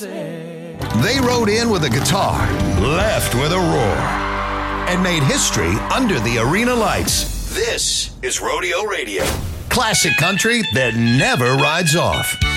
They rode in with a guitar, left with a roar, and made history under the arena lights. This is Rodeo Radio. Classic country that never rides off.